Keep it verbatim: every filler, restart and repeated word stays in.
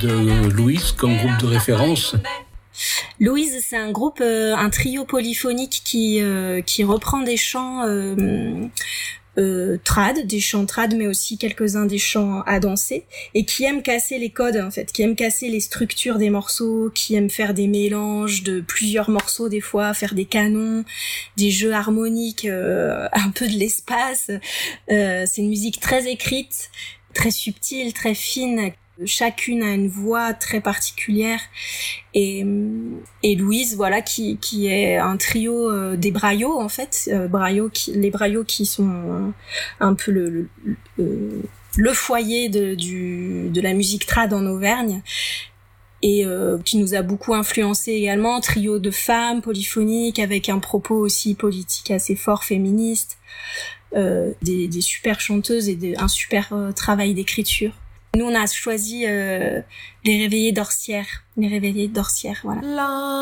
de Louise comme groupe de référence? Louise, c'est un groupe, euh, un trio polyphonique qui euh, qui reprend des chants euh, euh, trad, des chants trad, mais aussi quelques-uns des chants à danser, et qui aime casser les codes en fait, qui aime casser les structures des morceaux, qui aime faire des mélanges de plusieurs morceaux des fois, faire des canons, des jeux harmoniques, euh, un peu de l'espace. Euh, c'est une musique très écrite, très subtile, très fine. Chacune a une voix très particulière et, et Louise, voilà, qui, qui est un trio euh, des Braillots en fait, euh, Braillots qui, les Braillots qui sont un peu le, le, le, le foyer de, du, de la musique trad en Auvergne et euh, qui nous a beaucoup influencé également, trio de femmes polyphoniques avec un propos aussi politique assez fort, féministe, euh, des, des super chanteuses et des, un super euh, travail d'écriture. Nous, on a choisi euh, les réveillées d'Orsières. Les réveillées d'Orsières, voilà. La...